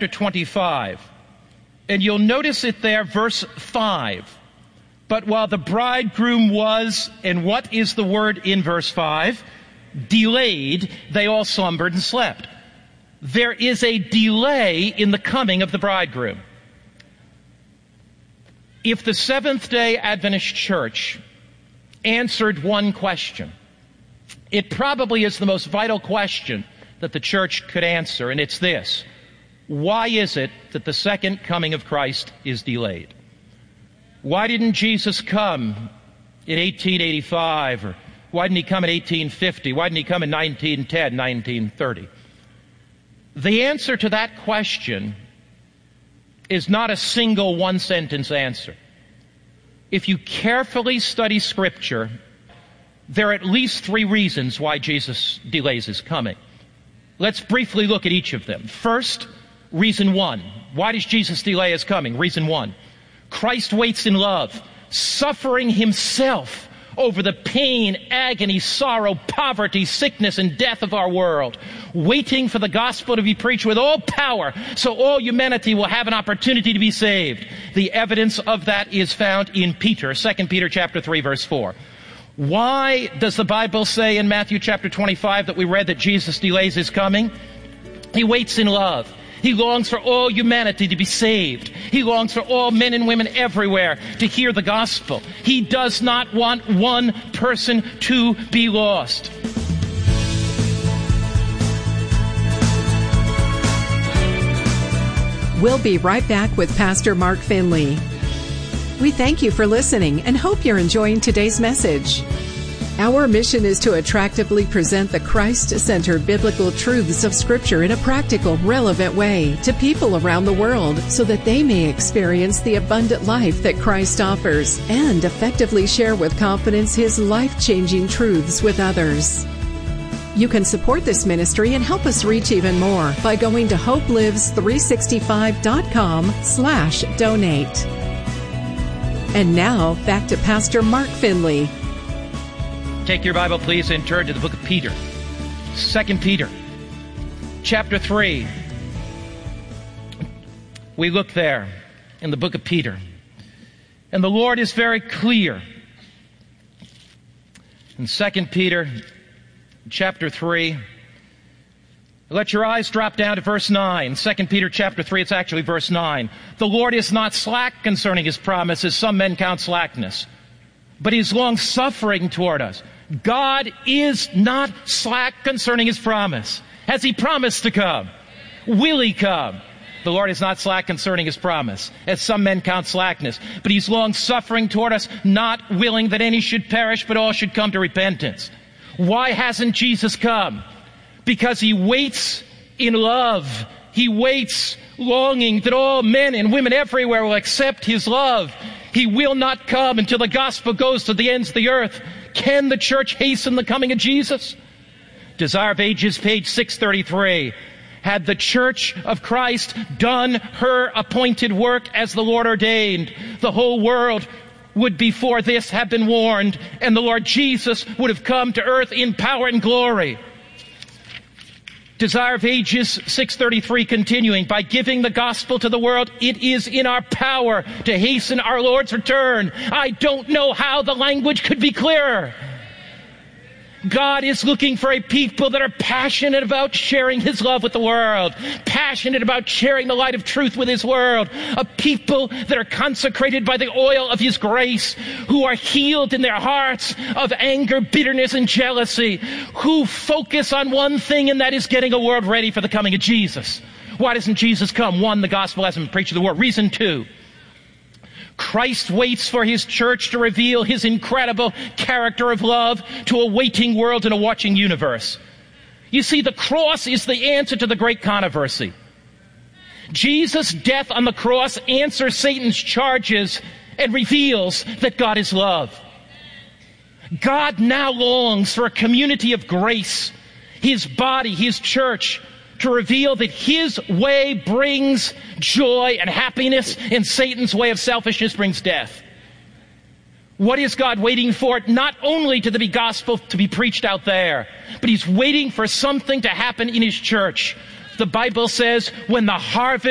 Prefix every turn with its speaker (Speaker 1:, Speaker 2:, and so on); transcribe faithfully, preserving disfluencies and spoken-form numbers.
Speaker 1: chapter twenty-five, and you'll notice it there, verse five. But while the bridegroom was, and what is the word in verse five? Delayed, they all slumbered and slept. There is a delay in the coming of the bridegroom. If the Seventh-day Adventist Church answered one question, it probably is the most vital question that the church could answer, and it's this: why is it that the second coming of Christ is delayed? Why didn't Jesus come in eighteen eighty-five? Or why didn't he come in eighteen fifty? Why didn't he come in nineteen ten, nineteen thirty? The answer to that question is not a single one-sentence answer. If you carefully study Scripture, there are at least three reasons why Jesus delays his coming. Let's briefly look at each of them. First, reason one. Why does Jesus delay his coming? Reason one. Christ waits in love, suffering himself over the pain, agony, sorrow, poverty, sickness, and death of our world, waiting for the gospel to be preached with all power so all humanity will have an opportunity to be saved. The evidence of that is found in Peter, Second Peter chapter three, verse four. Why does the Bible say in Matthew chapter twenty-five that we read that Jesus delays his coming? He waits in love. He longs for all humanity to be saved. He longs for all men and women everywhere to hear the gospel. He does not want one person to be lost.
Speaker 2: We'll be right back with Pastor Mark Finley. We thank you for listening and hope you're enjoying today's message. Our mission is to attractively present the Christ-centered biblical truths of Scripture in a practical, relevant way to people around the world so that they may experience the abundant life that Christ offers and effectively share with confidence His life-changing truths with others. You can support this ministry and help us reach even more by going to hope lives three sixty-five dot com slash donate. And now, back to Pastor Mark Finley.
Speaker 1: Take your Bible, please, and turn to the book of Peter. Second Peter, chapter three. We look there in the book of Peter. And the Lord is very clear. In Second Peter, chapter three, let your eyes drop down to verse nine. Second Peter chapter three, it's actually verse nine. The Lord is not slack concerning His promise, as some men count slackness, but He's long-suffering toward us. God is not slack concerning His promise. Has He promised to come? Will He come? The Lord is not slack concerning His promise, as some men count slackness, but He's long-suffering toward us, not willing that any should perish, but all should come to repentance. Why hasn't Jesus come? Because He waits in love. He waits longing that all men and women everywhere will accept His love. He will not come until the gospel goes to the ends of the earth. Can the church hasten the coming of Jesus? Desire of Ages, page six thirty-three. Had the church of Christ done her appointed work as the Lord ordained, the whole world would before this have been warned, and the Lord Jesus would have come to earth in power and glory. Desire of Ages six thirty-three, continuing, by giving the gospel to the world, it is in our power to hasten our Lord's return. I don't know how the language could be clearer. God is looking for a people that are passionate about sharing His love with the world, passionate about sharing the light of truth with His world, a people that are consecrated by the oil of His grace, who are healed in their hearts of anger, bitterness, and jealousy, who focus on one thing, and that is getting a world ready for the coming of Jesus. Why doesn't Jesus come? One, the gospel hasn't been preached to the world. Reason two, Christ waits for His church to reveal His incredible character of love to a waiting world and a watching universe. You see, the cross is the answer to the great controversy. Jesus' death on the cross answers Satan's charges and reveals that God is love. God now longs for a community of grace, His body, His church, to reveal that His way brings joy and happiness, and Satan's way of selfishness brings death. What is God waiting for? Not only to the gospel to be preached out there, but He's waiting for something to happen in His church. The Bible says, when the harvest